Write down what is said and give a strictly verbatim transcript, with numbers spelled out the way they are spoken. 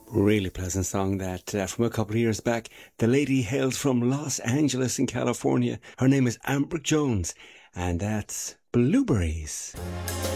Really pleasant song that uh, from a couple of years back. The lady hails from Los Angeles in California. Her name is Amber Jones, and that's Blueberries.